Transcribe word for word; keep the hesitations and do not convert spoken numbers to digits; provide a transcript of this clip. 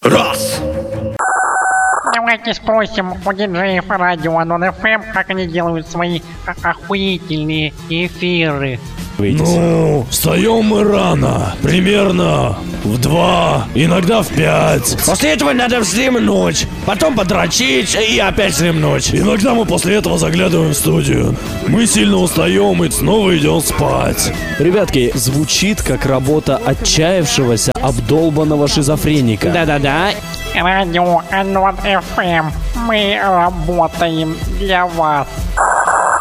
Раз! Давайте спросим у диджеев радио Анон эф эм, как они делают свои охуительные эфиры. Ну, встаем мы рано, примерно в два, иногда в пять. После этого надо вздремнуть, потом подрочить и опять вздремнуть. Иногда мы после этого заглядываем в студию. Мы сильно устаем и снова идем спать. Ребятки, звучит как работа отчаявшегося, обдолбанного шизофреника. Да-да-да. Радио Анон эф эм. Мы работаем для вас.